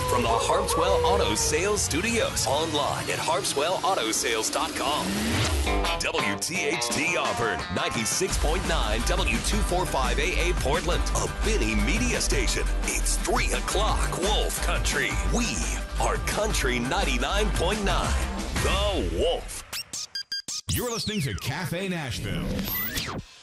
from the Harpswell Auto Sales Studios. Online at harpswelllautosales.com. WTHT Auburn, 96.9 W245 AA Portland, a Benny Media Station. It's 3 o'clock Wolf Country. We are Country 99.9, The Wolf. You're listening to Cafe Nashville.